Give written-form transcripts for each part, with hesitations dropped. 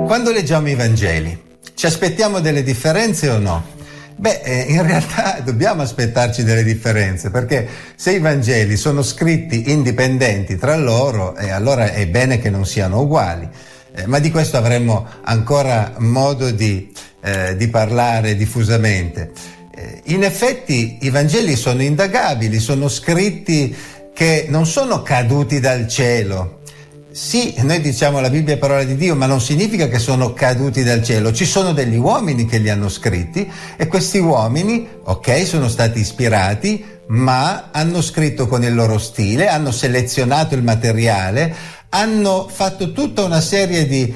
Quando leggiamo i Vangeli, ci aspettiamo delle differenze o no? In realtà dobbiamo aspettarci delle differenze, perché se i Vangeli sono scritti indipendenti tra loro, allora è bene che non siano uguali. Ma di questo avremo ancora modo di parlare diffusamente. In effetti i Vangeli sono indagabili, sono scritti che non sono caduti dal cielo. Sì, noi diciamo la Bibbia è parola di Dio, ma non significa che sono caduti dal cielo. Ci sono degli uomini che li hanno scritti e questi uomini, sono stati ispirati, ma hanno scritto con il loro stile, hanno selezionato il materiale, hanno fatto tutta una serie di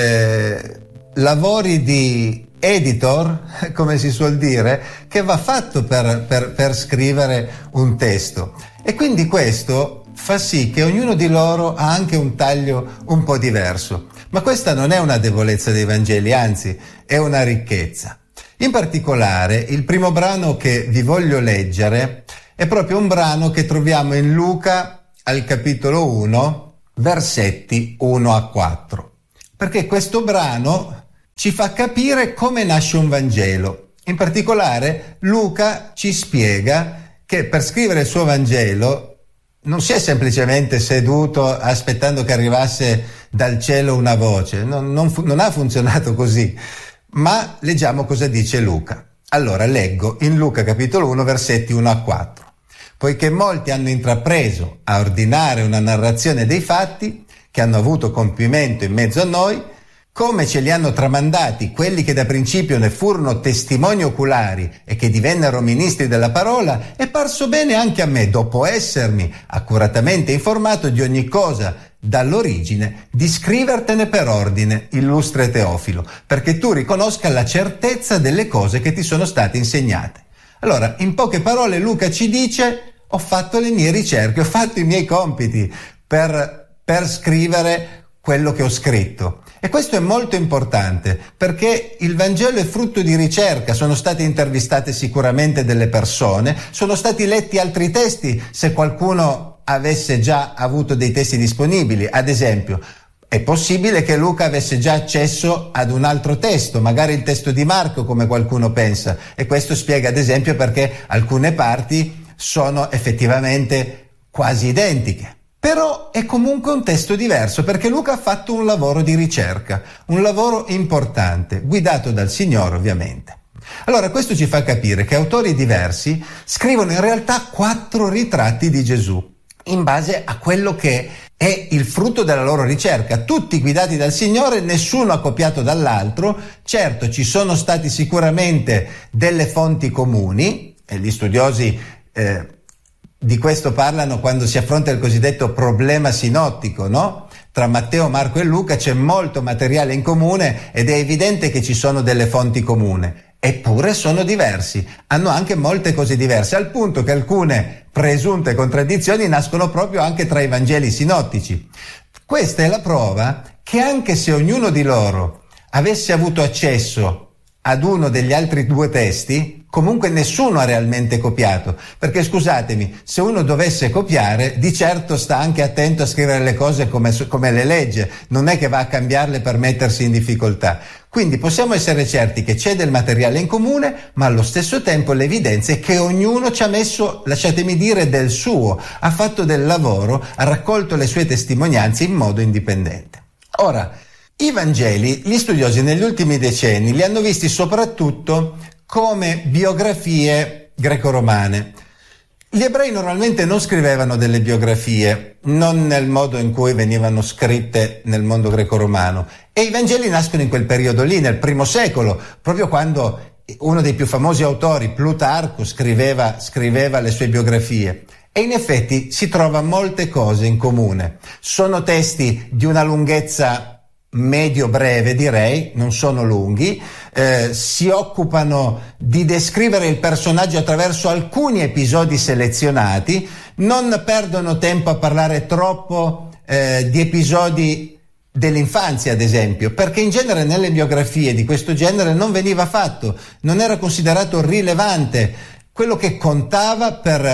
lavori di editor, come si suol dire, che va fatto per scrivere un testo. E quindi questo fa sì che ognuno di loro ha anche un taglio un po' diverso. Ma questa non è una debolezza dei Vangeli, anzi è una ricchezza. In particolare, il primo brano che vi voglio leggere è proprio un brano che troviamo in Luca al capitolo 1, versetti 1 a 4. Perché questo brano ci fa capire come nasce un Vangelo. In particolare, Luca ci spiega che per scrivere il suo Vangelo non si è semplicemente seduto aspettando che arrivasse dal cielo una voce, non ha funzionato così, ma leggiamo cosa dice Luca. Allora leggo in Luca capitolo 1 versetti 1 a 4. Poiché molti hanno intrapreso a ordinare una narrazione dei fatti che hanno avuto compimento in mezzo a noi, come ce li hanno tramandati quelli che da principio ne furono testimoni oculari e che divennero ministri della parola, è parso bene anche a me, dopo essermi accuratamente informato di ogni cosa dall'origine, di scrivertene per ordine, illustre Teofilo, perché tu riconosca la certezza delle cose che ti sono state insegnate. Allora, in poche parole Luca ci dice: ho fatto le mie ricerche, ho fatto i miei compiti per scrivere quello che ho scritto. E questo è molto importante, perché il Vangelo è frutto di ricerca, sono state intervistate sicuramente delle persone, sono stati letti altri testi se qualcuno avesse già avuto dei testi disponibili. Ad esempio, è possibile che Luca avesse già accesso ad un altro testo, magari il testo di Marco, come qualcuno pensa, e questo spiega ad esempio perché alcune parti sono effettivamente quasi identiche. Però è comunque un testo diverso, perché Luca ha fatto un lavoro di ricerca, un lavoro importante, guidato dal Signore ovviamente. Allora questo ci fa capire che autori diversi scrivono in realtà 4 ritratti di Gesù, in base a quello che è il frutto della loro ricerca, tutti guidati dal Signore, nessuno ha copiato dall'altro. Certo, ci sono stati sicuramente delle fonti comuni, e gli studiosi di questo parlano quando si affronta il cosiddetto problema sinottico, no? Tra Matteo, Marco e Luca c'è molto materiale in comune ed è evidente che ci sono delle fonti comuni. Eppure sono diversi, hanno anche molte cose diverse, al punto che alcune presunte contraddizioni nascono proprio anche tra i Vangeli sinottici. Questa è la prova che anche se ognuno di loro avesse avuto accesso ad uno degli altri 2 testi, comunque nessuno ha realmente copiato, perché scusatemi, se uno dovesse copiare, di certo sta anche attento a scrivere le cose come le legge, non è che va a cambiarle per mettersi in difficoltà. Quindi possiamo essere certi che c'è del materiale in comune, ma allo stesso tempo l'evidenza è che ognuno ci ha messo, lasciatemi dire, del suo, ha fatto del lavoro, ha raccolto le sue testimonianze in modo indipendente. Ora, i Vangeli, gli studiosi negli ultimi decenni li hanno visti soprattutto come biografie greco-romane. Gli ebrei normalmente non scrivevano delle biografie, non nel modo in cui venivano scritte nel mondo greco-romano. E i Vangeli nascono in quel periodo lì, nel primo secolo, proprio quando uno dei più famosi autori, Plutarco, scriveva le sue biografie. E in effetti si trova molte cose in comune. Sono testi di una lunghezza medio-breve, direi, non sono lunghi, si occupano di descrivere il personaggio attraverso alcuni episodi selezionati, non perdono tempo a parlare troppo di episodi dell'infanzia, ad esempio, perché in genere nelle biografie di questo genere non veniva fatto, non era considerato rilevante. Quello che contava per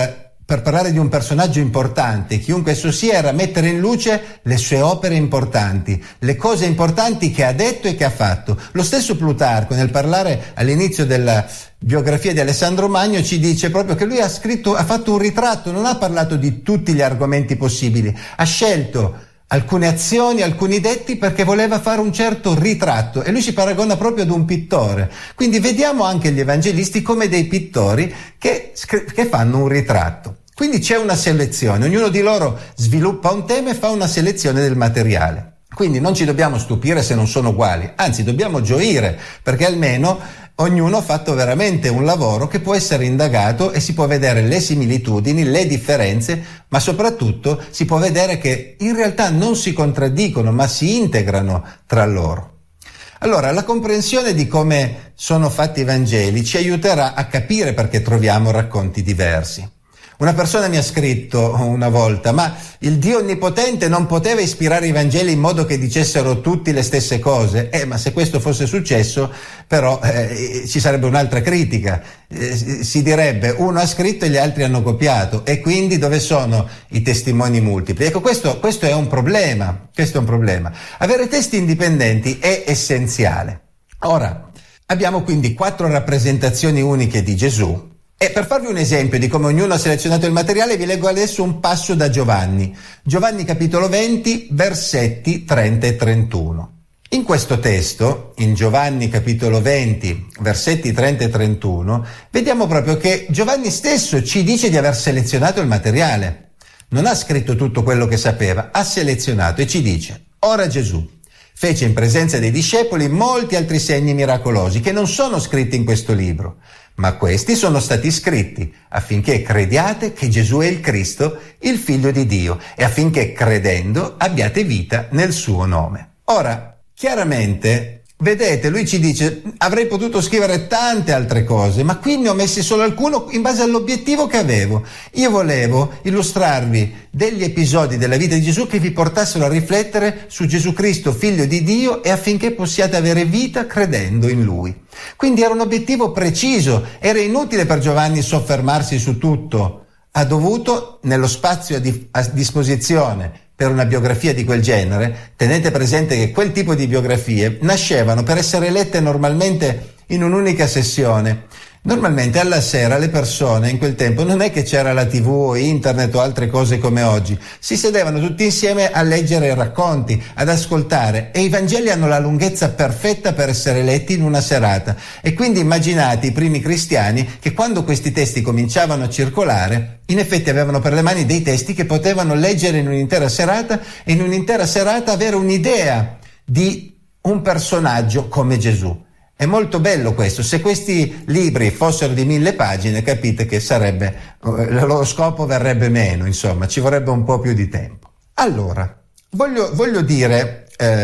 per parlare di un personaggio importante, chiunque esso sia, era mettere in luce le sue opere importanti, le cose importanti che ha detto e che ha fatto. Lo stesso Plutarco, nel parlare all'inizio della biografia di Alessandro Magno, ci dice proprio che lui ha fatto un ritratto, non ha parlato di tutti gli argomenti possibili, ha scelto alcune azioni, alcuni detti perché voleva fare un certo ritratto, e lui si paragona proprio ad un pittore. Quindi vediamo anche gli evangelisti come dei pittori che fanno un ritratto. Quindi c'è una selezione, ognuno di loro sviluppa un tema e fa una selezione del materiale. Quindi non ci dobbiamo stupire se non sono uguali, anzi dobbiamo gioire, perché almeno ognuno ha fatto veramente un lavoro che può essere indagato e si può vedere le similitudini, le differenze, ma soprattutto si può vedere che in realtà non si contraddicono, ma si integrano tra loro. Allora, la comprensione di come sono fatti i Vangeli ci aiuterà a capire perché troviamo racconti diversi. Una persona mi ha scritto una volta: ma il Dio Onnipotente non poteva ispirare i Vangeli in modo che dicessero tutti le stesse cose? Ma se questo fosse successo, però ci sarebbe un'altra critica. Si direbbe: uno ha scritto e gli altri hanno copiato, e quindi dove sono i testimoni multipli? Ecco, questo è un problema. Questo è un problema. Avere testi indipendenti è essenziale. Ora, abbiamo quindi 4 rappresentazioni uniche di Gesù. E per farvi un esempio di come ognuno ha selezionato il materiale, vi leggo adesso un passo da Giovanni. Giovanni capitolo 20, versetti 30 e 31. In questo testo, in Giovanni capitolo 20, versetti 30 e 31, vediamo proprio che Giovanni stesso ci dice di aver selezionato il materiale. Non ha scritto tutto quello che sapeva, ha selezionato e ci dice: ora Gesù fece in presenza dei discepoli molti altri segni miracolosi che non sono scritti in questo libro, ma questi sono stati scritti affinché crediate che Gesù è il Cristo, il Figlio di Dio, e affinché credendo abbiate vita nel suo nome. Ora, chiaramente, vedete, lui ci dice: avrei potuto scrivere tante altre cose, ma qui ne ho messi solo alcune in base all'obiettivo che avevo. Io volevo illustrarvi degli episodi della vita di Gesù che vi portassero a riflettere su Gesù Cristo, Figlio di Dio, e affinché possiate avere vita credendo in Lui. Quindi era un obiettivo preciso, era inutile per Giovanni soffermarsi su tutto. Ha dovuto, nello spazio a disposizione per una biografia di quel genere, tenete presente che quel tipo di biografie nascevano per essere lette normalmente in un'unica sessione. Normalmente alla sera le persone in quel tempo non è che c'era la TV o internet o altre cose come oggi, si sedevano tutti insieme a leggere i racconti, ad ascoltare, e i Vangeli hanno la lunghezza perfetta per essere letti in una serata. E quindi immaginate i primi cristiani che quando questi testi cominciavano a circolare, in effetti avevano per le mani dei testi che potevano leggere in un'intera serata, e in un'intera serata avere un'idea di un personaggio come Gesù. È molto bello questo. Se questi libri fossero di 1000 pagine, capite che il loro scopo verrebbe meno, insomma, ci vorrebbe un po' più di tempo. Allora, voglio dire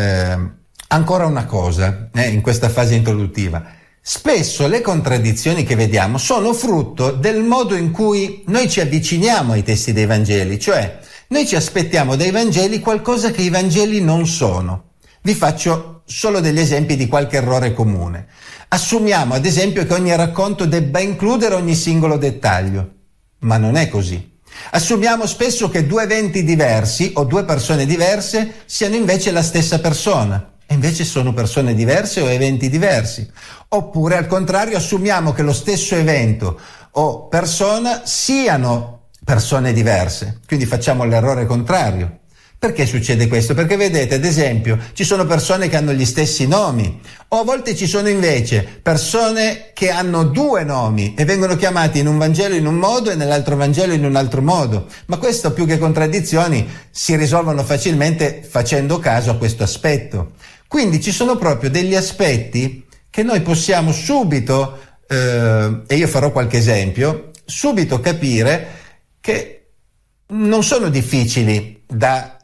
ancora una cosa in questa fase introduttiva. Spesso le contraddizioni che vediamo sono frutto del modo in cui noi ci avviciniamo ai testi dei Vangeli, cioè noi ci aspettiamo dai Vangeli qualcosa che i Vangeli non sono. Vi faccio solo degli esempi di qualche errore comune. Assumiamo ad esempio che ogni racconto debba includere ogni singolo dettaglio, ma non è così. Assumiamo spesso che 2 eventi diversi o 2 persone diverse siano invece la stessa persona, e invece sono persone diverse o eventi diversi. Oppure al contrario assumiamo che lo stesso evento o persona siano persone diverse, quindi facciamo l'errore contrario. Perché succede questo? Perché vedete, ad esempio, ci sono persone che hanno gli stessi nomi, o a volte ci sono invece persone che hanno 2 nomi e vengono chiamati in un Vangelo in un modo e nell'altro Vangelo in un altro modo. Ma questo, più che contraddizioni, si risolvono facilmente facendo caso a questo aspetto. Quindi ci sono proprio degli aspetti che noi possiamo subito, e io farò qualche esempio, subito capire che non sono difficili da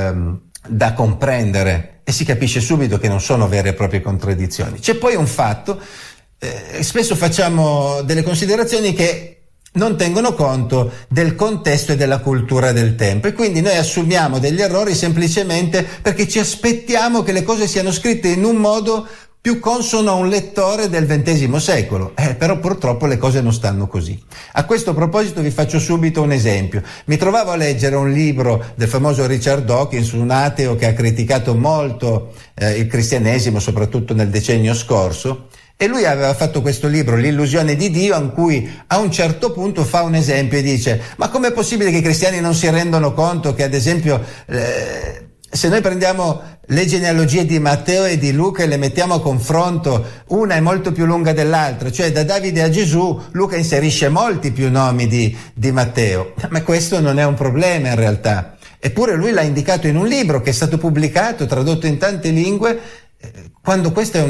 comprendere, e si capisce subito che non sono vere e proprie contraddizioni. C'è poi un fatto, spesso facciamo delle considerazioni che non tengono conto del contesto e della cultura del tempo, e quindi noi assumiamo degli errori semplicemente perché ci aspettiamo che le cose siano scritte in un modo più consono a un lettore del XX secolo. Però purtroppo le cose non stanno così. A questo proposito vi faccio subito un esempio. Mi trovavo a leggere un libro del famoso Richard Dawkins, un ateo che ha criticato molto il cristianesimo, soprattutto nel decennio scorso, e lui aveva fatto questo libro, L'illusione di Dio, in cui a un certo punto fa un esempio e dice: ma com'è possibile che i cristiani non si rendono conto che, ad esempio, se noi prendiamo le genealogie di Matteo e di Luca e le mettiamo a confronto, una è molto più lunga dell'altra, cioè da Davide a Gesù Luca inserisce molti più nomi di Matteo, ma questo non è un problema in realtà. Eppure lui l'ha indicato in un libro che è stato pubblicato, tradotto in tante lingue, quando questa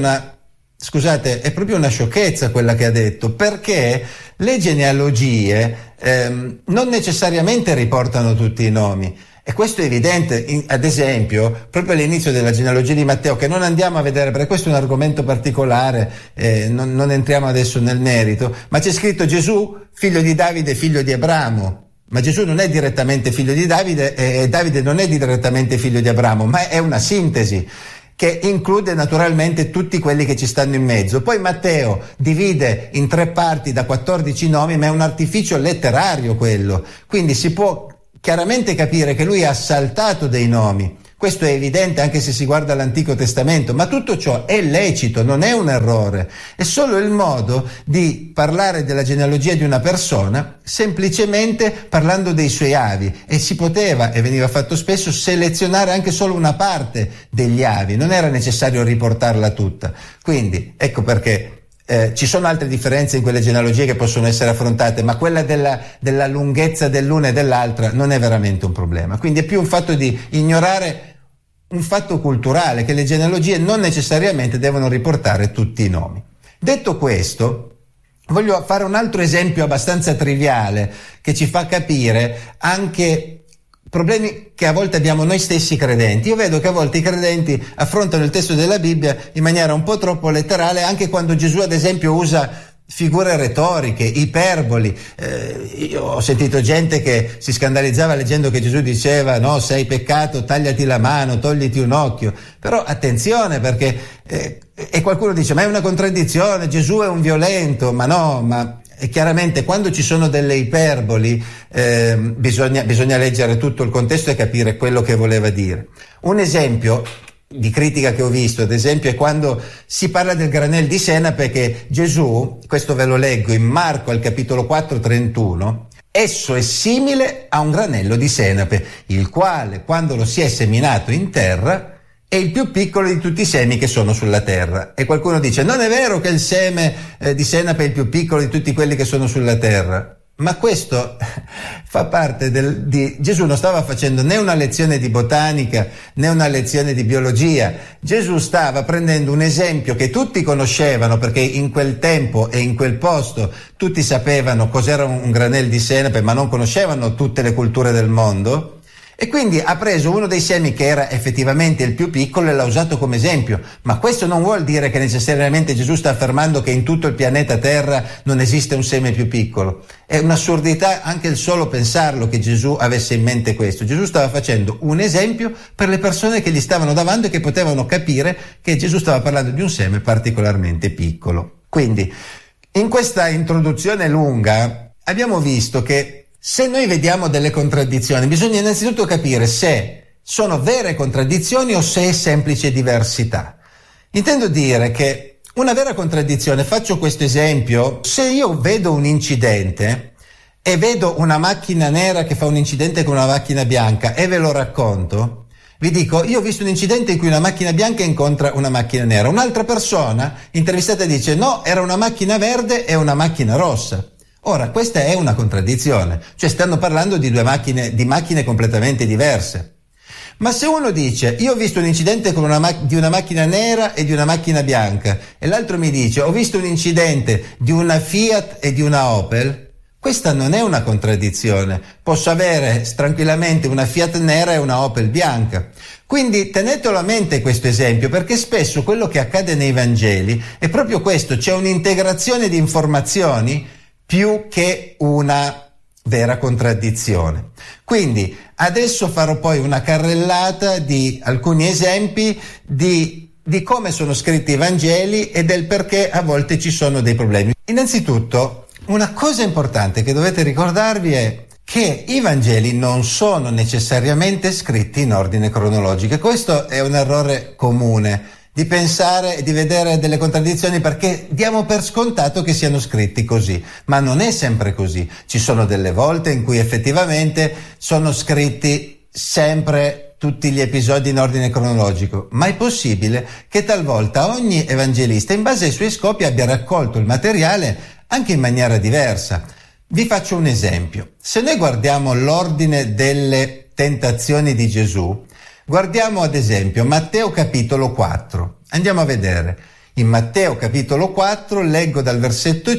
è proprio una sciocchezza quella che ha detto, perché le genealogie non necessariamente riportano tutti i nomi. E questo è evidente, ad esempio, proprio all'inizio della genealogia di Matteo, che non andiamo a vedere perché questo è un argomento particolare, non entriamo adesso nel merito, ma c'è scritto Gesù, figlio di Davide, figlio di Abramo. Ma Gesù non è direttamente figlio di Davide e Davide non è direttamente figlio di Abramo, ma è una sintesi che include naturalmente tutti quelli che ci stanno in mezzo. Poi Matteo divide in 3 parti da 14 nomi, ma è un artificio letterario quello, quindi si può chiaramente capire che lui ha saltato dei nomi. Questo è evidente anche se si guarda l'Antico Testamento, ma tutto ciò è lecito, non è un errore. È solo il modo di parlare della genealogia di una persona semplicemente parlando dei suoi avi, e si poteva, e veniva fatto spesso, selezionare anche solo una parte degli avi, non era necessario riportarla tutta. Quindi ecco perché ci sono altre differenze in quelle genealogie che possono essere affrontate, ma quella della lunghezza dell'una e dell'altra non è veramente un problema. Quindi è più un fatto di ignorare un fatto culturale, che le genealogie non necessariamente devono riportare tutti i nomi. Detto questo, voglio fare un altro esempio abbastanza triviale che ci fa capire anche problemi che a volte abbiamo noi stessi credenti. Io vedo che a volte i credenti affrontano il testo della Bibbia in maniera un po' troppo letterale, anche quando Gesù, ad esempio, usa figure retoriche, iperboli. Io ho sentito gente che si scandalizzava leggendo che Gesù diceva: no, se hai peccato tagliati la mano, togliti un occhio. Però attenzione, perché e qualcuno dice: ma è una contraddizione, Gesù è un violento. Ma no, ma chiaramente quando ci sono delle iperboli bisogna leggere tutto il contesto e capire quello che voleva dire. Un esempio di critica che ho visto, ad esempio, è quando si parla del granel di senape, che Gesù, questo ve lo leggo in Marco al capitolo 4, 31, esso è simile a un granello di senape, il quale, quando lo si è seminato in terra, è il più piccolo di tutti i semi che sono sulla terra. E qualcuno dice: non è vero che il seme di senape è il più piccolo di tutti quelli che sono sulla terra. Ma questo fa parte Gesù non stava facendo né una lezione di botanica né una lezione di biologia. Gesù stava prendendo un esempio che tutti conoscevano, perché in quel tempo e in quel posto tutti sapevano cos'era un granel di senape, ma non conoscevano tutte le culture del mondo. E quindi ha preso uno dei semi che era effettivamente il più piccolo e l'ha usato come esempio. Ma questo non vuol dire che necessariamente Gesù sta affermando che in tutto il pianeta Terra non esiste un seme più piccolo. È un'assurdità anche il solo pensarlo, che Gesù avesse in mente questo. Gesù stava facendo un esempio per le persone che gli stavano davanti e che potevano capire che Gesù stava parlando di un seme particolarmente piccolo. Quindi, in questa introduzione lunga, abbiamo visto che se noi vediamo delle contraddizioni, bisogna innanzitutto capire se sono vere contraddizioni o se è semplice diversità. Intendo dire che una vera contraddizione, faccio questo esempio: se io vedo un incidente e vedo una macchina nera che fa un incidente con una macchina bianca e ve lo racconto, vi dico: io ho visto un incidente in cui una macchina bianca incontra una macchina nera. Un'altra persona intervistata dice: no, era una macchina verde e una macchina rossa. Ora, questa è una contraddizione, cioè stanno parlando di macchine completamente diverse. Ma se uno dice: io ho visto un incidente di una macchina nera e di una macchina bianca, e l'altro mi dice: ho visto un incidente di una Fiat e di una Opel, questa non è una contraddizione. Posso avere tranquillamente una Fiat nera e una Opel bianca. Quindi tenetelo a mente questo esempio, perché spesso quello che accade nei Vangeli è proprio questo: c'è un'integrazione di informazioni più che una vera contraddizione. Quindi adesso farò poi una carrellata di alcuni esempi di di come sono scritti i Vangeli e del perché a volte ci sono dei problemi. Innanzitutto, una cosa importante che dovete ricordarvi è che i Vangeli non sono necessariamente scritti in ordine cronologico, e questo è un errore comune, di pensare e di vedere delle contraddizioni perché diamo per scontato che siano scritti così, ma non è sempre così. Ci sono delle volte in cui effettivamente sono scritti sempre tutti gli episodi in ordine cronologico, ma è possibile che talvolta ogni evangelista, in base ai suoi scopi, abbia raccolto il materiale anche in maniera diversa. Vi faccio un esempio. Se noi guardiamo l'ordine delle tentazioni di Gesù, guardiamo ad esempio Matteo capitolo 4. Andiamo a vedere. In Matteo capitolo 4 leggo dal versetto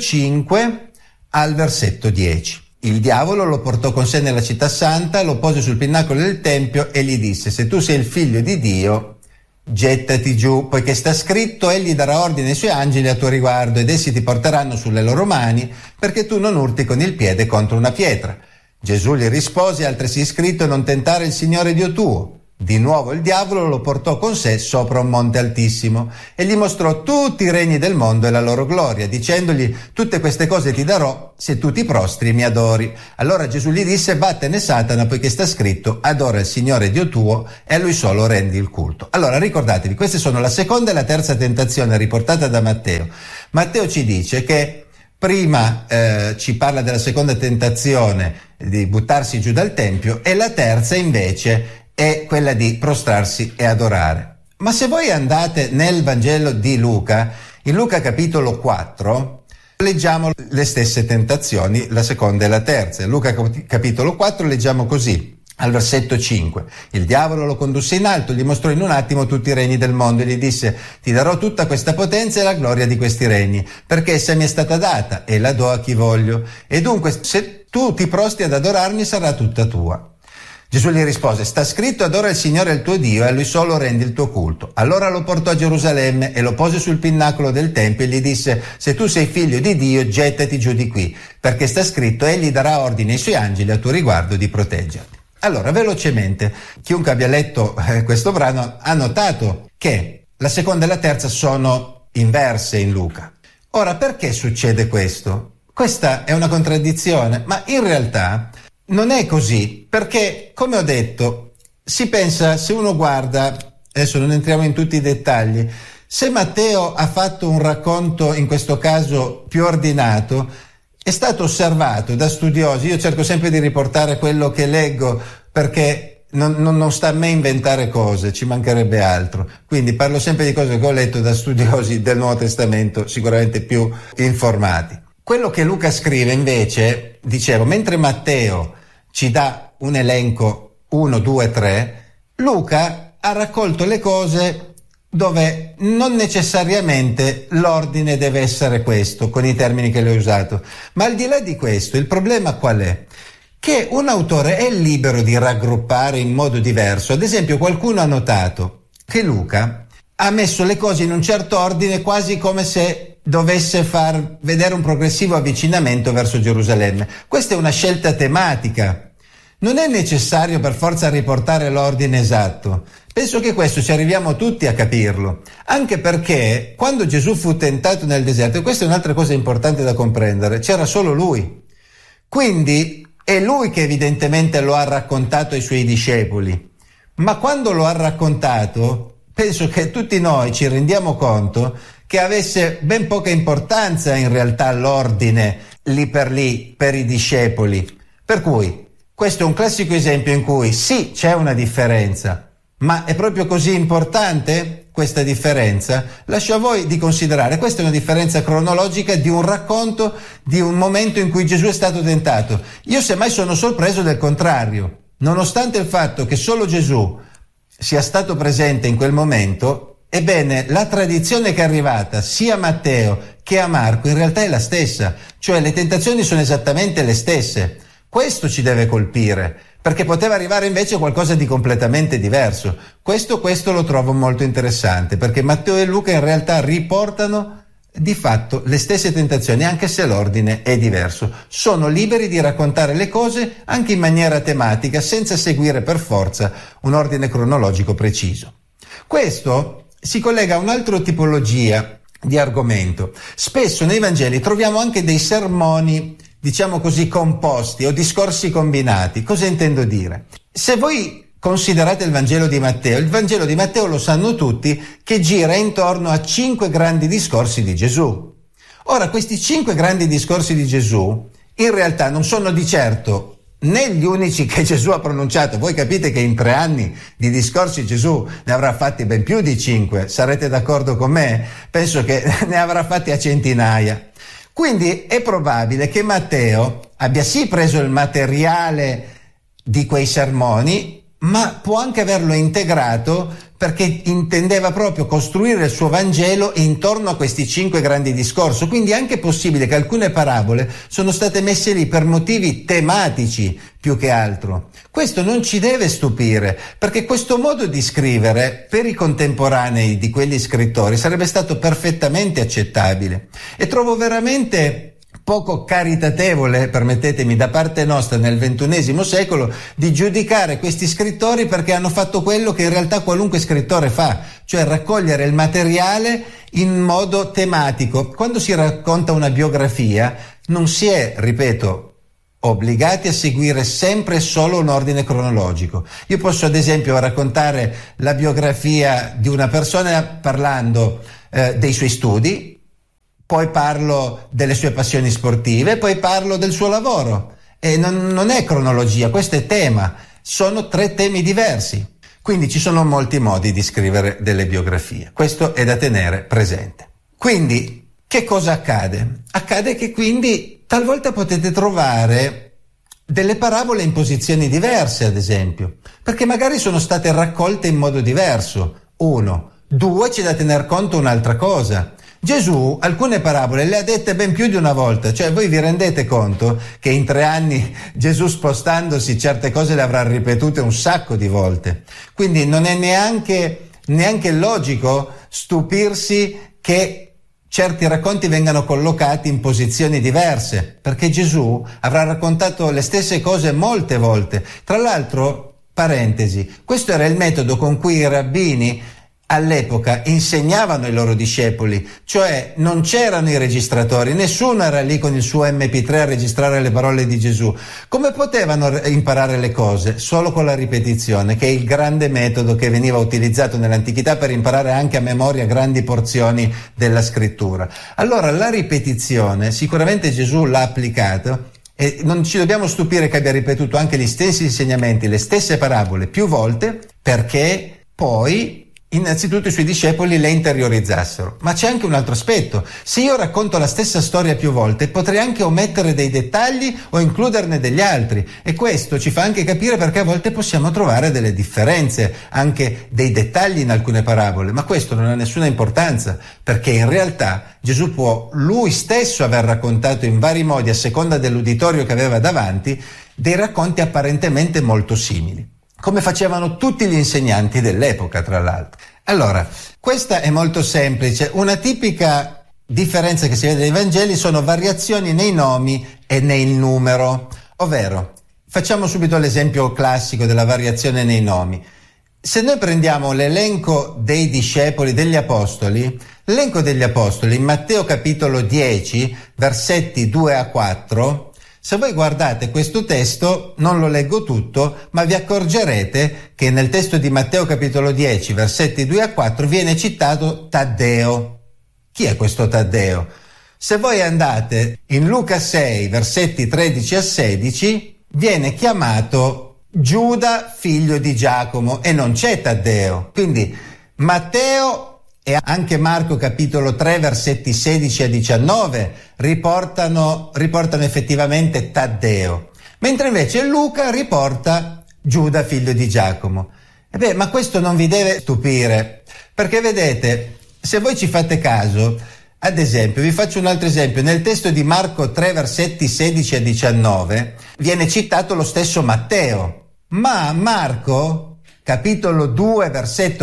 5 al versetto 10. Il diavolo lo portò con sé nella città santa, lo pose sul pinnacolo del tempio e gli disse: se tu sei il figlio di Dio, gettati giù, poiché sta scritto: egli darà ordine ai suoi angeli a tuo riguardo ed essi ti porteranno sulle loro mani perché tu non urti con il piede contro una pietra. Gesù gli rispose: è altresì scritto: non tentare il Signore Dio tuo. Di nuovo il diavolo lo portò con sé sopra un monte altissimo e gli mostrò tutti i regni del mondo e la loro gloria, dicendogli: tutte queste cose ti darò se tu ti prostri e mi adori. Allora Gesù gli disse: vattene Satana, poiché sta scritto: adora il Signore Dio tuo e a lui solo rendi il culto. Allora ricordatevi, queste sono la seconda e la terza tentazione riportata da Matteo. Matteo ci dice che prima ci parla della seconda tentazione di buttarsi giù dal tempio, e la terza invece è quella di prostrarsi e adorare. Ma se voi andate nel Vangelo di Luca, in Luca capitolo 4, leggiamo le stesse tentazioni, la seconda e la terza. In Luca capitolo 4 leggiamo così, al versetto 5. Il diavolo lo condusse in alto, gli mostrò in un attimo tutti i regni del mondo e gli disse: ti darò tutta questa potenza e la gloria di questi regni, perché essa mi è stata data e la do a chi voglio. E dunque, se tu ti prostri ad adorarmi, sarà tutta tua. Gesù gli rispose: sta scritto: adora il Signore il tuo Dio e a lui solo rendi il tuo culto. Allora lo portò a Gerusalemme e lo pose sul pinnacolo del tempio e gli disse: se tu sei figlio di Dio, gettati giù di qui, perché sta scritto: egli darà ordine ai suoi angeli a tuo riguardo di proteggerti. Allora, velocemente, chiunque abbia letto questo brano ha notato che la seconda e la terza sono inverse in Luca. Ora, perché succede questo? Questa è una contraddizione, ma in realtà non è così, perché, come ho detto, si pensa, se uno guarda, adesso non entriamo in tutti i dettagli, se Matteo ha fatto un racconto, in questo caso più ordinato, è stato osservato da studiosi. Io cerco sempre di riportare quello che leggo, perché non sta a me inventare cose, ci mancherebbe altro. Quindi parlo sempre di cose che ho letto da studiosi del Nuovo Testamento, sicuramente più informati. Quello che Luca scrive invece, dicevo, mentre Matteo ci dà un elenco 1, 2, 3, Luca ha raccolto le cose dove non necessariamente l'ordine deve essere questo, con i termini che le ho usato. Ma al di là di questo, il problema qual è? Che un autore è libero di raggruppare in modo diverso. Ad esempio, qualcuno ha notato che Luca ha messo le cose in un certo ordine, quasi come se dovesse far vedere un progressivo avvicinamento verso Gerusalemme. Questa è una scelta tematica. Non è necessario per forza riportare l'ordine esatto. Penso che questo ci arriviamo tutti a capirlo, anche perché quando Gesù fu tentato nel deserto, e questa è un'altra cosa importante da comprendere, c'era solo lui. Quindi è lui che evidentemente lo ha raccontato ai suoi discepoli. Ma quando lo ha raccontato, penso che tutti noi ci rendiamo conto che avesse ben poca importanza in realtà l'ordine lì per i discepoli. Per cui questo è un classico esempio in cui sì, c'è una differenza, ma è proprio così importante questa differenza? Lascio a voi di considerare. Questa è una differenza cronologica di un racconto di un momento in cui Gesù è stato tentato. Io semmai sono sorpreso del contrario. Nonostante il fatto che solo Gesù sia stato presente in quel momento, ebbene, la tradizione che è arrivata sia a Matteo che a Marco in realtà è la stessa, cioè le tentazioni sono esattamente le stesse. Questo ci deve colpire, perché poteva arrivare invece qualcosa di completamente diverso. Questo lo trovo molto interessante, perché Matteo e Luca in realtà riportano di fatto le stesse tentazioni, anche se l'ordine è diverso. Sono liberi di raccontare le cose anche in maniera tematica, senza seguire per forza un ordine cronologico preciso. Questo si collega a un'altra tipologia di argomento. Spesso nei Vangeli troviamo anche dei sermoni, diciamo così, composti o discorsi combinati. Cosa intendo dire? Se voi considerate il Vangelo di Matteo lo sanno tutti che gira intorno a 5 grandi discorsi di Gesù. Ora, questi 5 grandi discorsi di Gesù in realtà non sono di certo né gli unici che Gesù ha pronunciato. Voi capite che in 3 anni di discorsi Gesù ne avrà fatti ben più di 5, sarete d'accordo con me? Penso che ne avrà fatti a centinaia. Quindi è probabile che Matteo abbia sì preso il materiale di quei sermoni, ma può anche averlo integrato perché intendeva proprio costruire il suo Vangelo intorno a questi 5 grandi discorsi. Quindi è anche possibile che alcune parabole sono state messe lì per motivi tematici più che altro. Questo non ci deve stupire, perché questo modo di scrivere per i contemporanei di quegli scrittori sarebbe stato perfettamente accettabile. E trovo veramente poco caritatevole, permettetemi, da parte nostra nel XXI secolo di giudicare questi scrittori perché hanno fatto quello che in realtà qualunque scrittore fa, cioè raccogliere il materiale in modo tematico. Quando si racconta una biografia non si è, ripeto, obbligati a seguire sempre solo un ordine cronologico. Io posso ad esempio raccontare la biografia di una persona parlando dei suoi studi, poi parlo delle sue passioni sportive, poi parlo del suo lavoro. E non è cronologia, questo è tema. Sono 3 temi diversi. Quindi ci sono molti modi di scrivere delle biografie. Questo è da tenere presente. Quindi, che cosa accade? Accade che quindi talvolta potete trovare delle parabole in posizioni diverse, ad esempio, perché magari sono state raccolte in modo diverso. 1. 2. C'è da tener conto un'altra cosa. Gesù alcune parabole le ha dette ben più di una volta, cioè voi vi rendete conto che in 3 anni Gesù, spostandosi, certe cose le avrà ripetute un sacco di volte. Quindi non è neanche logico stupirsi che certi racconti vengano collocati in posizioni diverse, perché Gesù avrà raccontato le stesse cose molte volte. Tra l'altro, parentesi, questo era il metodo con cui i rabbini all'epoca insegnavano ai loro discepoli, cioè non c'erano i registratori, nessuno era lì con il suo MP3 a registrare le parole di Gesù. Come potevano imparare le cose? Solo con la ripetizione, che è il grande metodo che veniva utilizzato nell'antichità per imparare anche a memoria grandi porzioni della scrittura. Allora la ripetizione sicuramente Gesù l'ha applicato, e non ci dobbiamo stupire che abbia ripetuto anche gli stessi insegnamenti, le stesse parabole più volte, perché poi innanzitutto i suoi discepoli le interiorizzassero. Ma c'è anche un altro aspetto: se io racconto la stessa storia più volte potrei anche omettere dei dettagli o includerne degli altri, e questo ci fa anche capire perché a volte possiamo trovare delle differenze, anche dei dettagli in alcune parabole. Ma questo non ha nessuna importanza, perché in realtà Gesù può lui stesso aver raccontato in vari modi, a seconda dell'uditorio che aveva davanti, dei racconti apparentemente molto simili, come facevano tutti gli insegnanti dell'epoca, tra l'altro. Allora, questa è molto semplice. Una tipica differenza che si vede nei Vangeli sono variazioni nei nomi e nel numero, ovvero, facciamo subito l'esempio classico della variazione nei nomi. Se noi prendiamo l'elenco dei discepoli, degli apostoli, l'elenco degli apostoli in Matteo capitolo 10, versetti 2 a 4, se voi guardate questo testo, non lo leggo tutto, ma vi accorgerete che nel testo di Matteo capitolo 10, versetti 2 a 4, viene citato Taddeo. Chi è questo Taddeo? Se voi andate in Luca 6, versetti 13 a 16, viene chiamato Giuda, figlio di Giacomo, e non c'è Taddeo. Quindi Matteo e anche Marco capitolo 3 versetti 16 a 19 riportano effettivamente Taddeo, mentre invece Luca riporta Giuda figlio di Giacomo. Ma questo non vi deve stupire, perché vedete, se voi ci fate caso, ad esempio, vi faccio un altro esempio, nel testo di Marco 3 versetti 16 a 19 viene citato lo stesso Matteo, ma Marco capitolo 2 versetto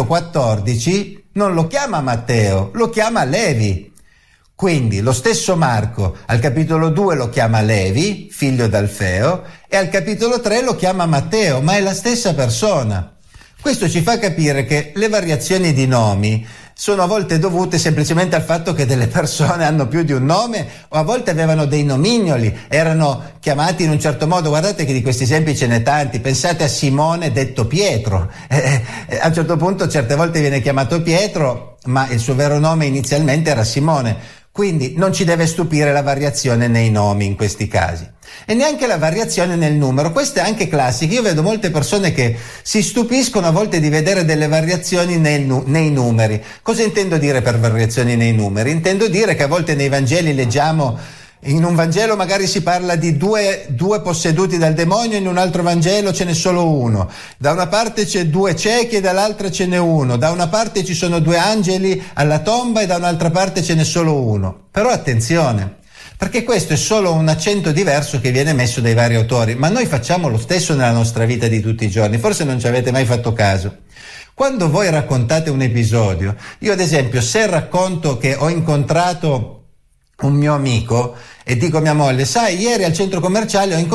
14 non lo chiama Matteo, lo chiama Levi. Quindi lo stesso Marco al capitolo 2 lo chiama Levi, figlio d'Alfeo, e al capitolo 3 lo chiama Matteo, ma è la stessa persona. Questo ci fa capire che le variazioni di nomi sono a volte dovute semplicemente al fatto che delle persone hanno più di un nome o a volte avevano dei nomignoli, erano chiamati in un certo modo. Guardate che di questi esempi ce n'è tanti. Pensate a Simone detto Pietro, a un certo punto certe volte viene chiamato Pietro, ma il suo vero nome inizialmente era Simone. Quindi non ci deve stupire la variazione nei nomi in questi casi. E neanche la variazione nel numero. Questa è anche classica. Io vedo molte persone che si stupiscono a volte di vedere delle variazioni nei numeri. Cosa intendo dire per variazioni nei numeri? Intendo dire che a volte nei Vangeli leggiamo, in un Vangelo magari si parla di due posseduti dal demonio, in un altro Vangelo ce n'è solo uno. Da una parte c'è 2 ciechi e dall'altra ce n'è uno. Da una parte ci sono 2 angeli alla tomba e da un'altra parte ce n'è solo uno. Però attenzione, perché questo è solo un accento diverso che viene messo dai vari autori, ma noi facciamo lo stesso nella nostra vita di tutti i giorni. Forse non ci avete mai fatto caso. Quando voi raccontate un episodio, io ad esempio, se racconto che ho incontrato un mio amico e dico a mia moglie: sai, ieri al centro commerciale ho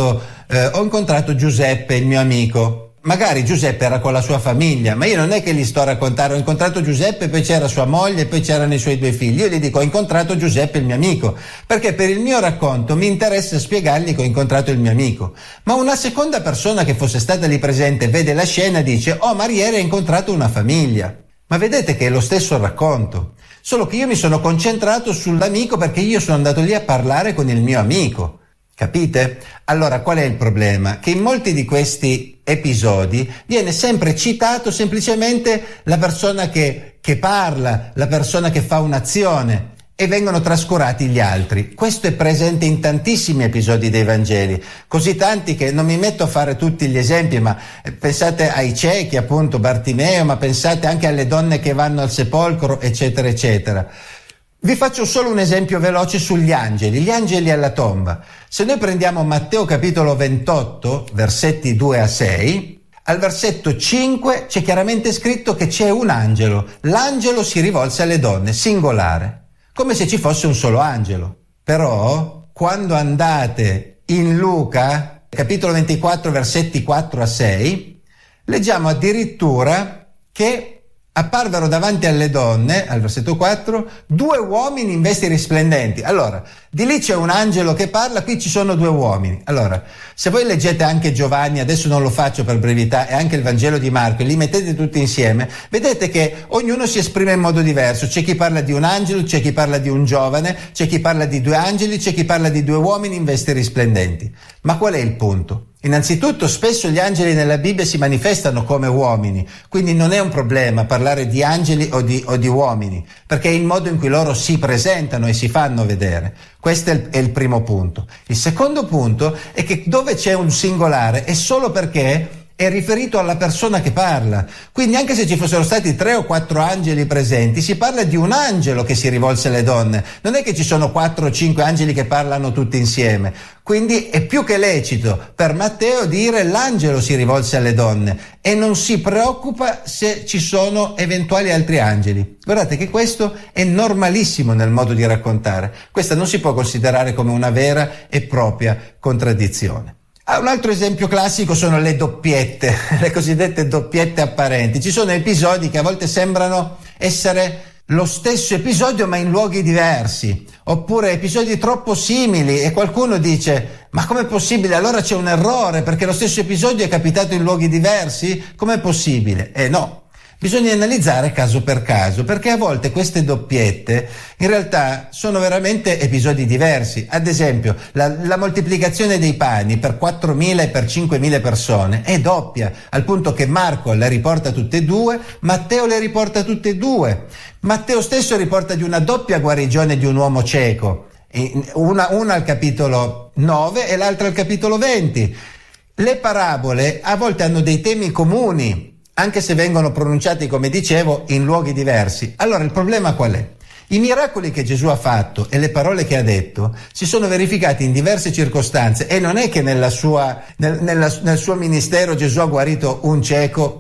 incontrato Giuseppe, il mio amico. Magari Giuseppe era con la sua famiglia, ma io non è che gli sto a raccontare: ho incontrato Giuseppe, poi c'era sua moglie, poi c'erano i suoi 2 figli. Io gli dico: ho incontrato Giuseppe, il mio amico, perché per il mio racconto mi interessa spiegargli che ho incontrato il mio amico. Ma una seconda persona che fosse stata lì presente vede la scena e dice: oh, ma ieri ha incontrato una famiglia. Ma vedete che è lo stesso racconto, solo che io mi sono concentrato sull'amico perché io sono andato lì a parlare con il mio amico. Capite? Allora, qual è il problema? Che in molti di questi episodi viene sempre citato semplicemente la persona che parla, la persona che fa un'azione, e vengono trascurati gli altri. Questo è presente in tantissimi episodi dei Vangeli, così tanti che non mi metto a fare tutti gli esempi, ma pensate ai ciechi, appunto, Bartimeo, ma pensate anche alle donne che vanno al sepolcro, eccetera, eccetera. Vi faccio solo un esempio veloce sugli angeli, gli angeli alla tomba. Se noi prendiamo Matteo capitolo 28, versetti 2 a 6, al versetto 5 c'è chiaramente scritto che c'è un angelo. L'angelo si rivolse alle donne, singolare, come se ci fosse un solo angelo. Però, quando andate in Luca, capitolo 24, versetti 4 a 6, leggiamo addirittura che apparvero davanti alle donne, al versetto 4, 2 uomini in vesti risplendenti. Allora, di lì c'è un angelo che parla, qui ci sono 2 uomini. Allora, se voi leggete anche Giovanni, adesso non lo faccio per brevità, e anche il Vangelo di Marco, e li mettete tutti insieme, vedete che ognuno si esprime in modo diverso. C'è chi parla di un angelo, c'è chi parla di un giovane, c'è chi parla di 2 angeli, c'è chi parla di 2 uomini in vesti risplendenti. Ma qual è il punto? Innanzitutto, spesso gli angeli nella Bibbia si manifestano come uomini, quindi non è un problema parlare di angeli o di uomini, perché è il modo in cui loro si presentano e si fanno vedere. Questo è il primo punto. Il secondo punto è che dove c'è un singolare è solo perché è riferito alla persona che parla. Quindi anche se ci fossero stati 3 o 4 angeli presenti, si parla di un angelo che si rivolse alle donne. Non è che ci sono 4 o 5 angeli che parlano tutti insieme. Quindi è più che lecito per Matteo dire l'angelo si rivolse alle donne e non si preoccupa se ci sono eventuali altri angeli. Guardate che questo è normalissimo nel modo di raccontare. Questa non si può considerare come una vera e propria contraddizione. Un altro esempio classico sono le doppiette, le cosiddette doppiette apparenti. Ci sono episodi che a volte sembrano essere lo stesso episodio ma in luoghi diversi, oppure episodi troppo simili e qualcuno dice: ma com'è possibile? Allora c'è un errore perché lo stesso episodio è capitato in luoghi diversi? Com'è possibile? No. Bisogna analizzare caso per caso, perché a volte queste doppiette in realtà sono veramente episodi diversi. Ad esempio, la moltiplicazione dei pani per 4.000 e per 5.000 persone è doppia, al punto che Marco le riporta tutte e 2, Matteo le riporta tutte e 2. Matteo stesso riporta di una doppia guarigione di un uomo cieco, una al capitolo 9 e l'altra al capitolo 20. Le parabole a volte hanno dei temi comuni, anche se vengono pronunciati, come dicevo, in luoghi diversi. Allora il problema qual è? I miracoli che Gesù ha fatto e le parole che ha detto si sono verificati in diverse circostanze, e non è che nel suo ministero Gesù ha guarito un cieco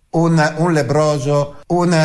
un lebbroso,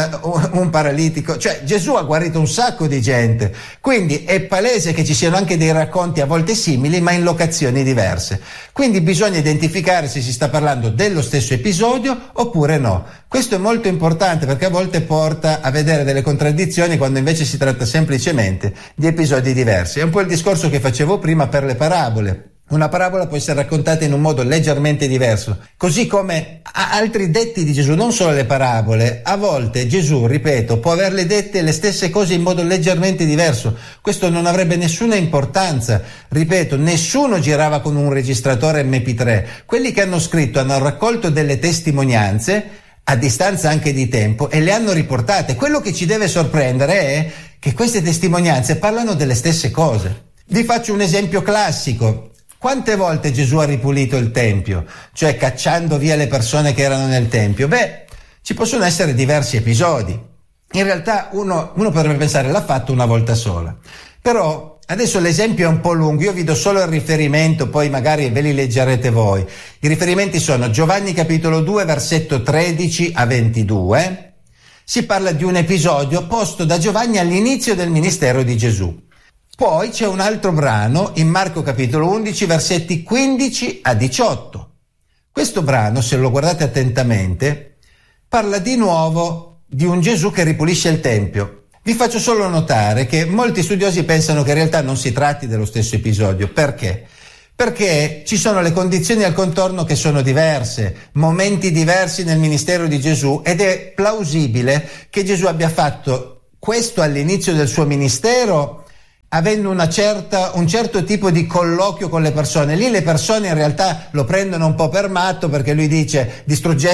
un paralitico, cioè Gesù ha guarito un sacco di gente, quindi è palese che ci siano anche dei racconti a volte simili ma in locazioni diverse, quindi bisogna identificare se si sta parlando dello stesso episodio oppure no. Questo è molto importante perché a volte porta a vedere delle contraddizioni quando invece si tratta semplicemente di episodi diversi. È un po' il discorso che facevo prima per le parabole. Una parabola può essere raccontata in un modo leggermente diverso, così come altri detti di Gesù, non solo le parabole. A volte Gesù, ripeto, può averle dette le stesse cose in modo leggermente diverso. Questo non avrebbe nessuna importanza. Ripeto, nessuno girava con un registratore MP3. Quelli che hanno scritto hanno raccolto delle testimonianze a distanza anche di tempo e le hanno riportate. Quello che ci deve sorprendere è che queste testimonianze parlano delle stesse cose. Vi faccio un esempio classico. Quante volte Gesù ha ripulito il Tempio, cioè cacciando via le persone che erano nel Tempio? Ci possono essere diversi episodi. In realtà uno potrebbe pensare l'ha fatto una volta sola. Però adesso l'esempio è un po' lungo, io vi do solo il riferimento, poi magari ve li leggerete voi. I riferimenti sono Giovanni capitolo 2, versetto 13 a 22. Si parla di un episodio posto da Giovanni all'inizio del ministero di Gesù. Poi c'è un altro brano in Marco capitolo 11 versetti 15 a 18. Questo brano, se lo guardate attentamente, parla di nuovo di un Gesù che ripulisce il Tempio. Vi faccio solo notare che molti studiosi pensano che in realtà non si tratti dello stesso episodio. Perché? Perché ci sono le condizioni al contorno che sono diverse, momenti diversi nel ministero di Gesù, ed è plausibile che Gesù abbia fatto questo all'inizio del suo ministero avendo un certo tipo di colloquio con le persone. Lì le persone in realtà lo prendono un po' per matto perché lui dice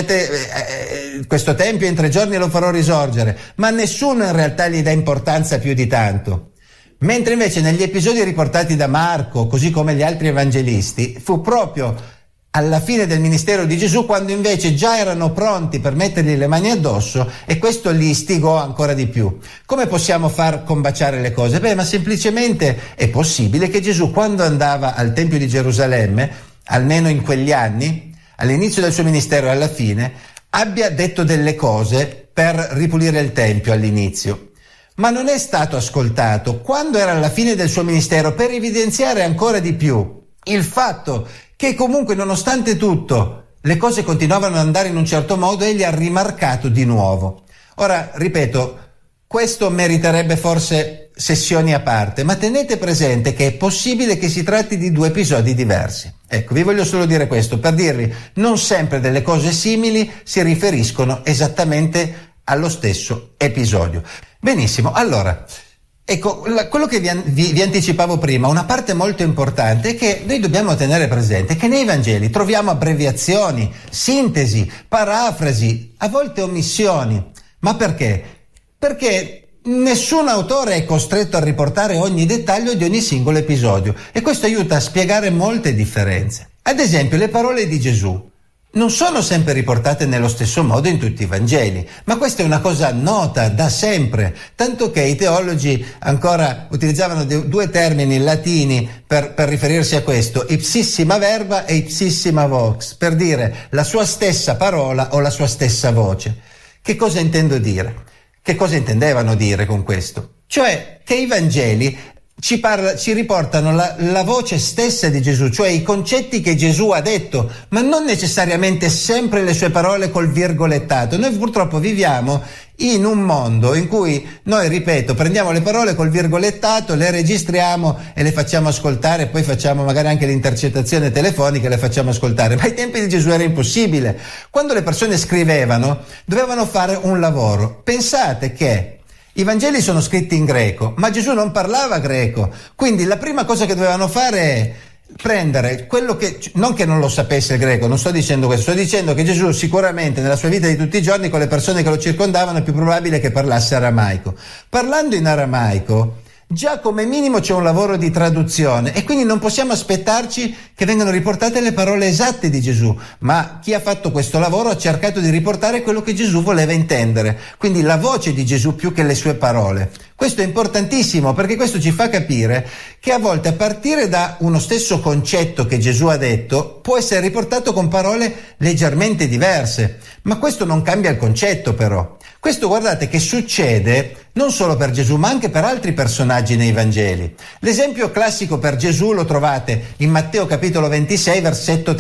distruggete questo tempio in 3 giorni lo farò risorgere, ma nessuno in realtà gli dà importanza più di tanto. Mentre invece negli episodi riportati da Marco, così come gli altri evangelisti, fu proprio alla fine del ministero di Gesù quando invece già erano pronti per mettergli le mani addosso e questo li istigò ancora di più. Come possiamo far combaciare le cose? Ma semplicemente è possibile che Gesù, quando andava al Tempio di Gerusalemme, almeno in quegli anni, all'inizio del suo ministero e alla fine, abbia detto delle cose per ripulire il Tempio all'inizio. Ma non è stato ascoltato quando era alla fine del suo ministero per evidenziare ancora di più il fatto che comunque nonostante tutto le cose continuavano ad andare in un certo modo, egli ha rimarcato di nuovo. Ora, ripeto, questo meriterebbe forse sessioni a parte, ma tenete presente che è possibile che si tratti di 2 episodi diversi. Ecco, vi voglio solo dire questo, per dirvi, non sempre delle cose simili si riferiscono esattamente allo stesso episodio. Benissimo, allora, ecco, quello che vi anticipavo prima, una parte molto importante è che noi dobbiamo tenere presente che nei Vangeli troviamo abbreviazioni, sintesi, parafrasi, a volte omissioni. Ma perché? Perché nessun autore è costretto a riportare ogni dettaglio di ogni singolo episodio e questo aiuta a spiegare molte differenze. Ad esempio, le parole di Gesù non sono sempre riportate nello stesso modo in tutti i Vangeli, ma questa è una cosa nota da sempre, tanto che i teologi ancora utilizzavano 2 termini latini per riferirsi a questo, ipsissima verba e ipsissima vox, per dire la sua stessa parola o la sua stessa voce. Che cosa intendo dire? Che cosa intendevano dire con questo? Cioè che i Vangeli ci riportano la voce stessa di Gesù, cioè i concetti che Gesù ha detto, ma non necessariamente sempre le sue parole col virgolettato. Noi purtroppo viviamo in un mondo in cui noi, ripeto, prendiamo le parole col virgolettato, le registriamo e le facciamo ascoltare, poi facciamo magari anche l'intercettazione telefonica e le facciamo ascoltare. Ma ai tempi di Gesù era impossibile. Quando le persone scrivevano, dovevano fare un lavoro. Pensate che i Vangeli sono scritti in greco, ma Gesù non parlava greco, quindi la prima cosa che dovevano fare è prendere quello che, non che non lo sapesse il greco, non sto dicendo questo, sto dicendo che Gesù sicuramente nella sua vita di tutti i giorni con le persone che lo circondavano è più probabile che parlasse aramaico. Parlando in aramaico, già come minimo c'è un lavoro di traduzione e quindi non possiamo aspettarci che vengano riportate le parole esatte di Gesù, ma chi ha fatto questo lavoro ha cercato di riportare quello che Gesù voleva intendere, quindi la voce di Gesù più che le sue parole. Questo è importantissimo perché questo ci fa capire che a volte a partire da uno stesso concetto che Gesù ha detto può essere riportato con parole leggermente diverse, ma questo non cambia il concetto però. Questo guardate che succede non solo per Gesù ma anche per altri personaggi nei Vangeli. L'esempio classico per Gesù lo trovate in Matteo capitolo 26 versetto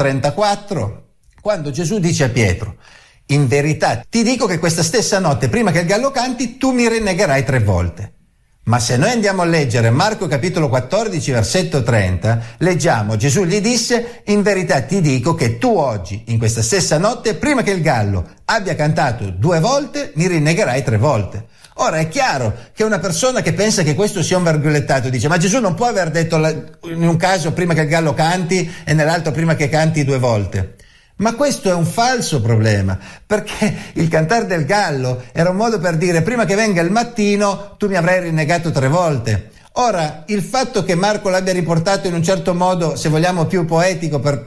34, quando Gesù dice a Pietro: in verità ti dico che questa stessa notte, prima che il gallo canti, tu mi rinnegherai 3 volte. Ma se noi andiamo a leggere Marco capitolo 14 versetto 30, leggiamo: Gesù gli disse: in verità ti dico che tu oggi, in questa stessa notte, prima che il gallo abbia cantato 2 volte, mi rinnegherai 3 volte. Ora è chiaro che una persona che pensa che questo sia un virgolettato dice: ma Gesù non può aver detto in un caso prima che il gallo canti e nell'altro prima che canti 2 volte. Ma questo è un falso problema, perché il cantare del gallo era un modo per dire: prima che venga il mattino tu mi avrai rinnegato 3 volte. Ora, il fatto che Marco l'abbia riportato in un certo modo, se vogliamo più poetico, per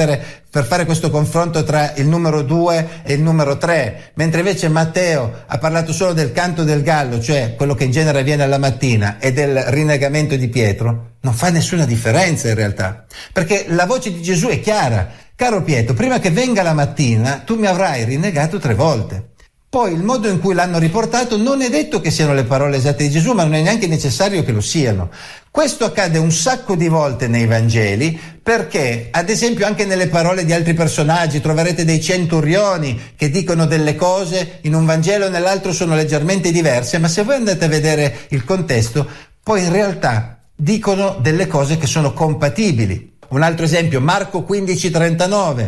fare questo confronto tra il numero 2 e il numero 3, mentre invece Matteo ha parlato solo del canto del gallo, cioè quello che in genere avviene alla mattina, e del rinnegamento di Pietro, non fa nessuna differenza in realtà, perché la voce di Gesù è chiara: caro Pietro, prima che venga la mattina tu mi avrai rinnegato 3 volte. Poi il modo in cui l'hanno riportato non è detto che siano le parole esatte di Gesù, ma non è neanche necessario che lo siano. Questo accade un sacco di volte nei Vangeli, perché ad esempio anche nelle parole di altri personaggi troverete dei centurioni che dicono delle cose in un Vangelo e nell'altro sono leggermente diverse, ma se voi andate a vedere il contesto, poi in realtà dicono delle cose che sono compatibili. Un altro esempio, Marco 15,39.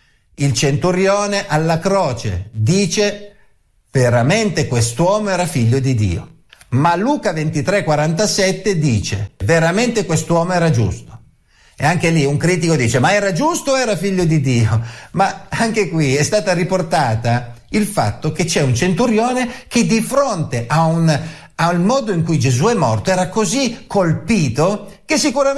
Il centurione alla croce dice: veramente quest'uomo era figlio di Dio. Ma Luca 23,47 dice: veramente quest'uomo era giusto. E anche lì un critico dice: ma era giusto o era figlio di Dio? Ma anche qui è stata riportata il fatto che c'è un centurione che di fronte al modo in cui Gesù è morto era così colpito che sicuramente